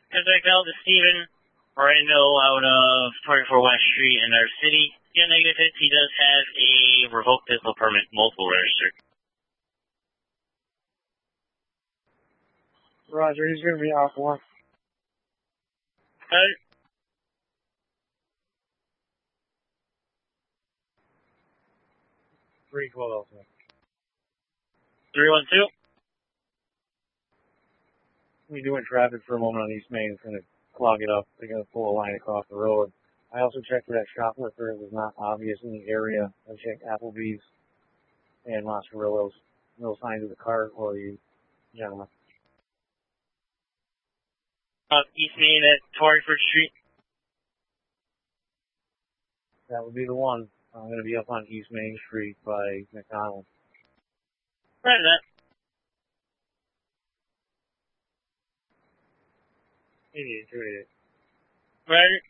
Contact out to Steven Randall out of 24 West Street in our city. Yeah, negative hits. He does have a revoked pistol permit, multiple registered. Roger, he's going to be off one. 312. 312. We doing traffic for a moment on East Main. It's going to clog it up. They're going to pull a line across the road. I also checked for that shoplifter. It was not obvious in the area. I checked Applebee's and Moscarillo's. No signs of the car or the gentleman. East Main at 21st Street. That would be the one. I'm going to be up on East Main Street by McDonald's. Right that. 88, 288. Right.